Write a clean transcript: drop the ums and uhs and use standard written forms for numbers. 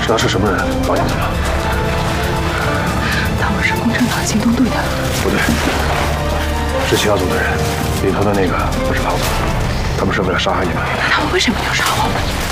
知道是什么人找你们了？ 他们是共产党行动队的。 不对，是其他组的人，里头的那个不是老总，他们是为了杀害你们。 那他们为什么要杀我们？